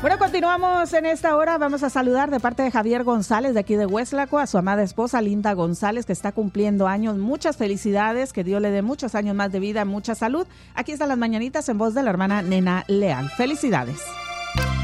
Bueno, continuamos en esta hora. Vamos a saludar de parte de Javier González, de aquí de Hueslaco, a su amada esposa Linda González, que está cumpliendo años. Muchas felicidades, que Dios le dé muchos años más de vida, mucha salud. Aquí están las mañanitas en voz de la hermana Nena Leal. Felicidades.